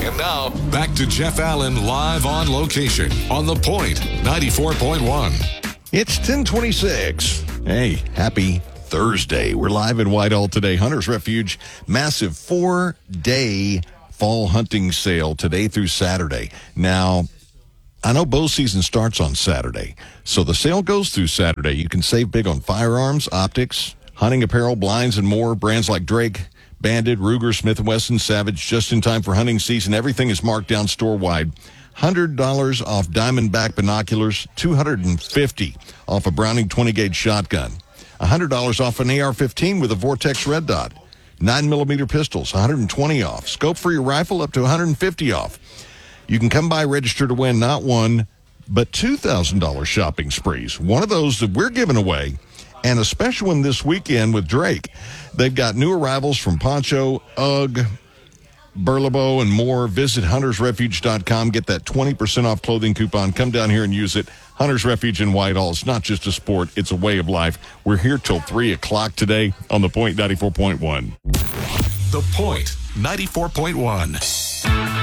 And now, back to Jeff Allen live on location on The Point 94.1. It's 10:26. Hey, happy Thursday. We're live in Whitehall today. Hunter's Refuge, massive 4-day fall hunting sale today through Saturday. Now, I know bow season starts on Saturday, so the sale goes through Saturday. You can save big on firearms, optics, hunting apparel, blinds, and more. Brands like Drake, Bandit, Ruger, Smith & Wesson, Savage, just in time for hunting season. Everything is marked down store-wide. $100 off Diamondback binoculars, $250 off a Browning 20-gauge shotgun, $100 off an AR-15 with a Vortex Red Dot, 9mm pistols, $120 off. Scope for your rifle up to $150 off. You can come by, register to win not one, but $2,000 shopping sprees. One of those that we're giving away, and a special one this weekend with Drake. They've got new arrivals from Poncho, UGG, Burlebo, and more. Visit huntersrefuge.com. Get that 20% off clothing coupon. Come down here and use it. Hunter's Refuge in Whitehall. It's not just a sport. It's a way of life. We're here till 3 o'clock today on The Point 94.1. The Point 94.1.